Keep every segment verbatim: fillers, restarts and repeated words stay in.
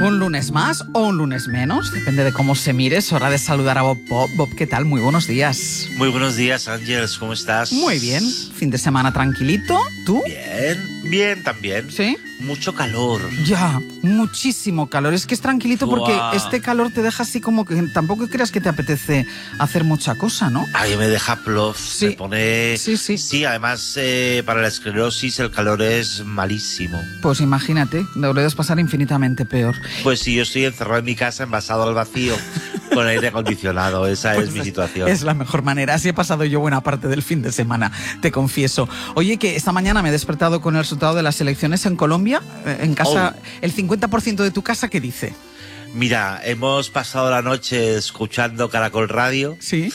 Un lunes más o un lunes menos, depende de cómo se mire. Es hora de saludar a Bob Pop. Bob, ¿qué tal? Muy buenos días. Muy buenos días, Ángeles, ¿cómo estás? Muy bien, fin de semana tranquilito. ¿Tú? Bien, bien también. ¿Sí? Mucho calor. Ya, muchísimo calor. Es que es tranquilito porque Buah. este calor te deja así como que tampoco creas que te apetece hacer mucha cosa, ¿no? A mí me deja plof, Sí. me pone... Sí, sí. Sí, además eh, para la esclerosis el calor es malísimo. Pues imagínate, deberías pasar infinitamente peor. Pues sí, yo estoy encerrado en mi casa, envasado al vacío, con aire acondicionado. Esa Pues es mi situación. Es la mejor manera. Así he pasado yo buena parte del fin de semana, te confieso. Oye, que esta mañana me he despertado con el resultado de las elecciones en Colombia. Eh, En casa, Oh. el cincuenta por ciento de tu casa, ¿qué dice? Mira, hemos pasado la noche escuchando Caracol Radio. Sí.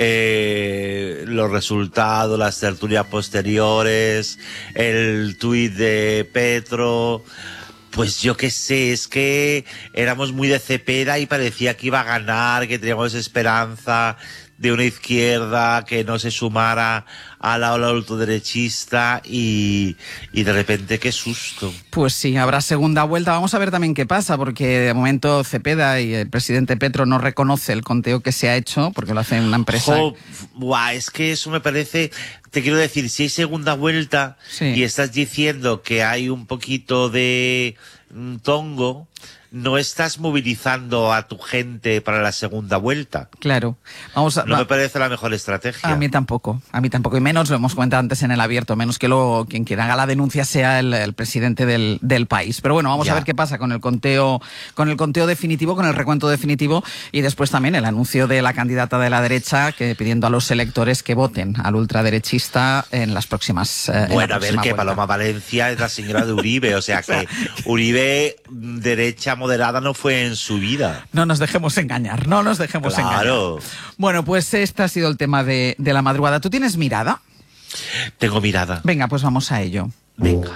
Eh, los resultados, las tertulias posteriores, el tuit de Petro. Pues yo qué sé, es que éramos muy de Cepeda y parecía que iba a ganar, que teníamos esperanza de una izquierda que no se sumara a la ola ultraderechista y, y de repente qué susto. Pues sí, habrá segunda vuelta. Vamos a ver también qué pasa, porque de momento Cepeda y el presidente Petro no reconoce el conteo que se ha hecho, porque lo hace una empresa. Jo, buah, es que eso me parece, te quiero decir, si hay segunda vuelta Sí. y estás diciendo que hay un poquito de mm, tongo, no estás movilizando a tu gente para la segunda vuelta. Claro. Vamos a, No va- me parece la mejor estrategia. A mí tampoco, a mí tampoco. Y menos, lo hemos comentado antes en el abierto, menos que lo, quien quiera haga la denuncia sea el, el presidente del, del país. Pero bueno, vamos Ya. a ver qué pasa con el conteo, con el conteo definitivo, con el recuento definitivo, y después también el anuncio de la candidata de la derecha que pidiendo a los electores que voten al ultraderechista en las próximas. Eh, en la Bueno, a ver, próxima que vuelta. Paloma Valencia es la señora de Uribe, o sea que Uribe, mm, derecha moderada, no fue en su vida. No nos dejemos engañar, no nos dejemos Claro. engañar. Bueno, pues este ha sido el tema de, de la madrugada. ¿Tú tienes mirada? Tengo mirada. Venga, pues vamos a ello. Venga.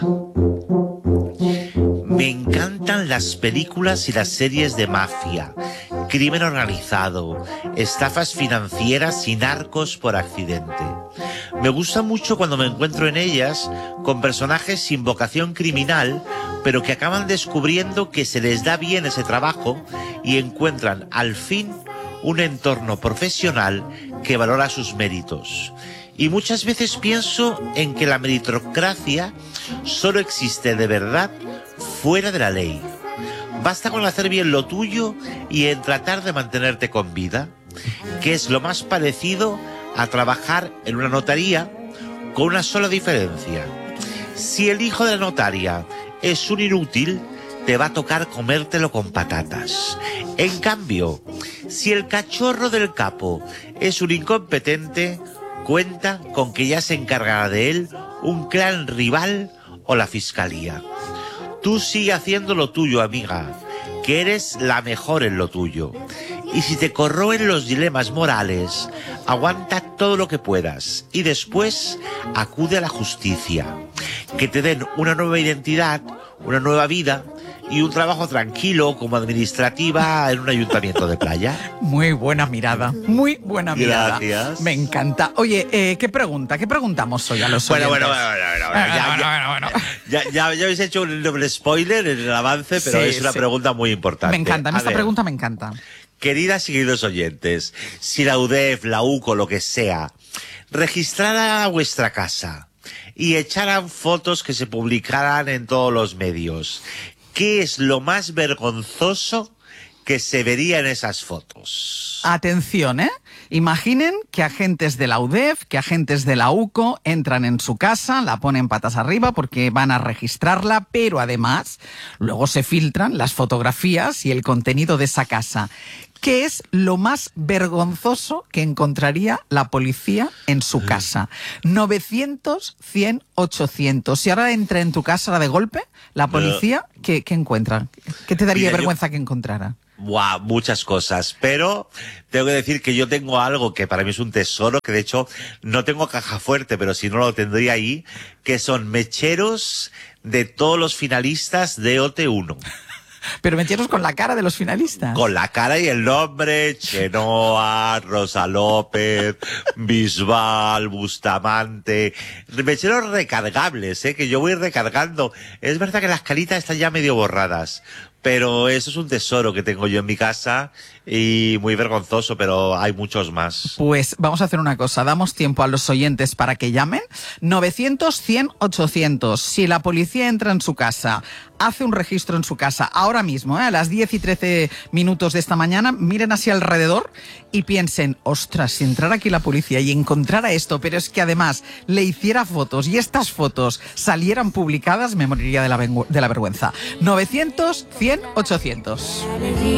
Me encantan las películas y las series de mafia, crimen organizado, estafas financieras y narcos por accidente. Me gusta mucho cuando me encuentro en ellas con personajes sin vocación criminal, pero que acaban descubriendo que se les da bien ese trabajo y encuentran al fin un entorno profesional que valora sus méritos. Y muchas veces pienso en que la meritocracia solo existe de verdad fuera de la ley. Basta con hacer bien lo tuyo y en tratar de mantenerte con vida, que es lo más parecido a trabajar en una notaría con una sola diferencia. Si el hijo de la notaria es un inútil, te va a tocar comértelo con patatas. En cambio, si el cachorro del capo es un incompetente, cuenta con que ya se encargará de él un clan rival o la fiscalía. Tú sigue haciendo lo tuyo, amiga, que eres la mejor en lo tuyo. Y si te corroen los dilemas morales, aguanta todo lo que puedas y después acude a la justicia. Que te den una nueva identidad, una nueva vida y un trabajo tranquilo como administrativa en un ayuntamiento de playa. Muy buena mirada, muy buena mirada. Gracias. Me encanta. Oye, eh, ¿qué pregunta? ¿Qué preguntamos hoy a los Bueno, oyentes? bueno, bueno, bueno, bueno, Bueno, ya, bueno, ya- bueno, bueno. Ya, ya, ya habéis hecho un doble spoiler en el avance, pero Sí, es una sí. pregunta muy importante. Me encanta, a mí A esta ver, pregunta me encanta. Queridas y queridos oyentes, si la U D E F, la U C O, lo que sea, registrara vuestra casa y echaran fotos que se publicaran en todos los medios, ¿qué es lo más vergonzoso que se vería en esas fotos? Atención, ¿eh? Imaginen que agentes de la U D E F, que agentes de la U C O entran en su casa, la ponen patas arriba porque van a registrarla, pero además luego se filtran las fotografías y el contenido de esa casa. ¿Qué es lo más vergonzoso que encontraría la policía en su casa? novecientos, cien, ochocientos. Si ahora entra en tu casa de golpe, la policía, ¿qué, qué encuentra? ¿Qué te daría Mira, yo- vergüenza que encontrara? Buah, muchas cosas, pero tengo que decir que yo tengo algo que para mí es un tesoro, que de hecho no tengo caja fuerte, pero si no lo tendría ahí, que son mecheros de todos los finalistas de O T uno. Pero meteros con la cara de los finalistas. Con la cara y el nombre, Chenoa, Rosa López, Bisbal, Bustamante, mecheros recargables, ¿eh? Que yo voy recargando. Es verdad que las caritas están ya medio borradas, Pero eso es un tesoro que tengo yo en mi casa y muy vergonzoso, pero hay muchos más. Pues vamos a hacer una cosa, damos tiempo a los oyentes para que llamen. novecientos, cien, ochocientos. Si la policía entra en su casa, hace un registro en su casa, ahora mismo, ¿eh? a las diez y trece minutos de esta mañana, miren hacia alrededor y piensen, ostras, si entrara aquí la policía y encontrara esto, pero es que además le hiciera fotos y estas fotos salieran publicadas, me moriría de la, de la vergüenza. novecientos, cien, ochocientos.